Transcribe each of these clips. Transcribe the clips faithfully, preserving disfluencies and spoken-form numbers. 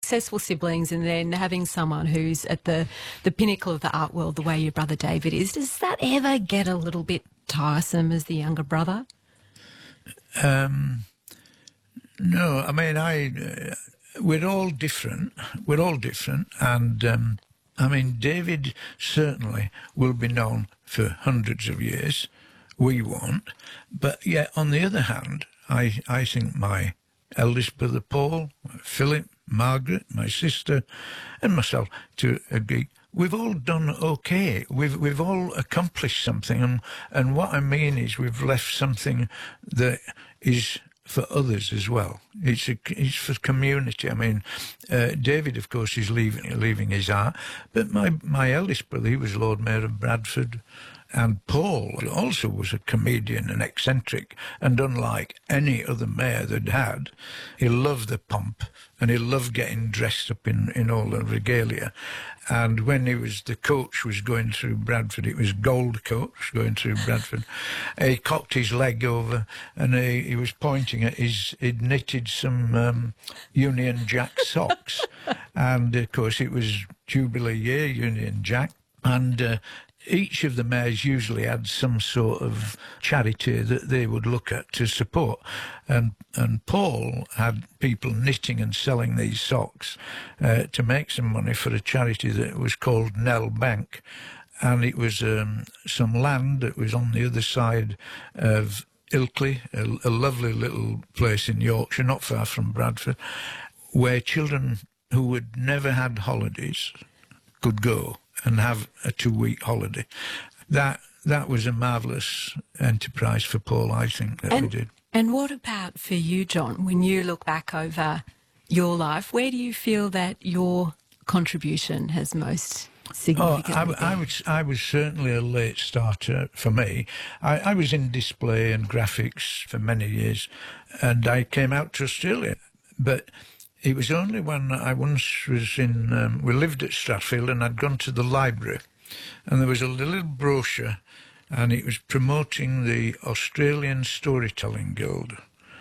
successful siblings and then having someone who's at the, the pinnacle of the art world the way your brother David is, does that ever get a little bit tiresome as the younger brother? Um, no, I mean, I uh, we're all different. We're all different. And, um, I mean, David certainly will be known for hundreds of years. We won't. But yet, on the other hand, I, I think my eldest brother Paul, Philip, Margaret, my sister, and myself, to agree, we've all done okay. We've we've all accomplished something, and and what I mean is we've left something that is for others as well. It's a, it's for community. I mean, uh, David, of course, is leaving leaving his art, but my my eldest brother, he was Lord Mayor of Bradford. And Paul also was a comedian and eccentric, and unlike any other mayor they'd had, he loved the pomp and he loved getting dressed up in, in all the regalia. And when he was the coach was going through Bradford, it was gold coach going through Bradford, he cocked his leg over and he, he was pointing at his, he'd knitted some um, Union Jack socks. And of course it was Jubilee year, Union Jack. And uh, each of the mayors usually had some sort of charity that they would look at to support. And and Paul had people knitting and selling these socks uh, to make some money for a charity that was called Nell Bank. And it was um, some land that was on the other side of Ilkley, a, a lovely little place in Yorkshire, not far from Bradford, where children who had never had holidays could go and have a two-week holiday. That that was a marvellous enterprise for Paul, I think, that and, we did. And what about for you, John, when you look back over your life, where do you feel that your contribution has most significantly Oh, I, been? I, was, I was certainly a late starter for me. I, I was in display and graphics for many years, and I came out to Australia. But it was only when I once was in, um, we lived at Stratfield, and I'd gone to the library, and there was a little brochure, and it was promoting the Australian Storytelling Guild.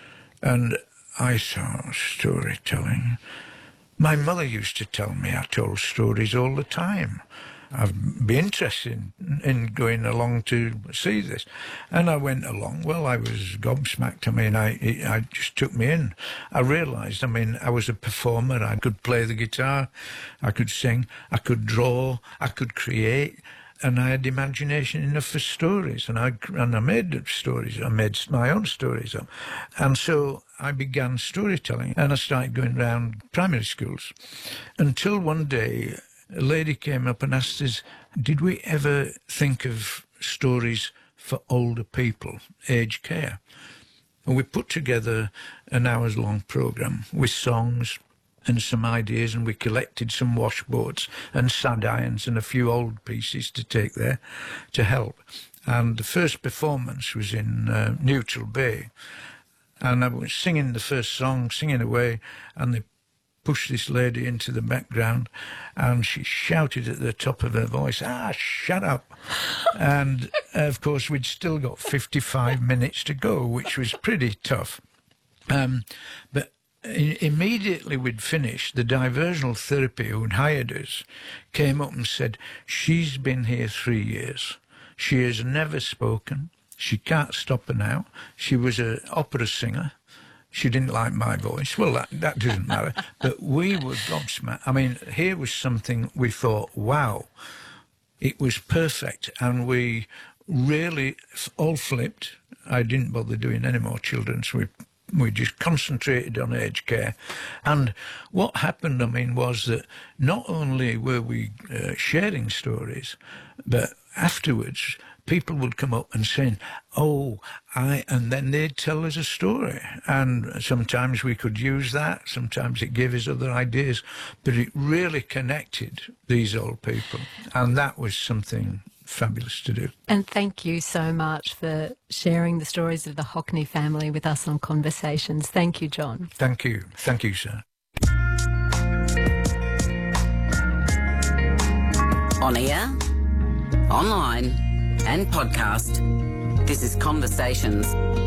And I thought, storytelling? My mother used to tell me I told stories all the time. I'd be interested in, in going along to see this. And I went along. Well, I was gobsmacked. I mean, I, it, I just took me in. I realised, I mean, I was a performer. I could play the guitar. I could sing. I could draw. I could create. And I had imagination enough for stories. And I, and I made stories. I made my own stories up. And so I began storytelling. And I started going around primary schools until one day a lady came up and asked us, did we ever think of stories for older people, aged care? And we put together an hours-long programme with songs and some ideas, and we collected some washboards and sad irons and a few old pieces to take there to help. And the first performance was in uh, Neutral Bay. And I was singing the first song, singing away, and they pushed this lady into the background, and she shouted at the top of her voice, ah, shut up. And, of course, we'd still got fifty-five minutes to go, which was pretty tough. Um, but I- immediately we'd finished, the diversional therapy who'd hired us came up and said, she's been here three years. She has never spoken. She can't stop her now. She was an opera singer. She didn't like my voice. Well, that, that doesn't matter. But we were gobsmacked. I mean, here was something we thought, wow, it was perfect. And we really all flipped. I didn't bother doing any more children, so we, we just concentrated on aged care. And what happened, I mean, was that not only were we uh, sharing stories, but afterwards people would come up and saying, oh, I, and then they'd tell us a story. And sometimes we could use that. Sometimes it gave us other ideas. But it really connected these old people. And that was something fabulous to do. And thank you so much for sharing the stories of the Hockney family with us on Conversations. Thank you, John. Thank you. Thank you, sir. On air, online, and podcast. This is Conversations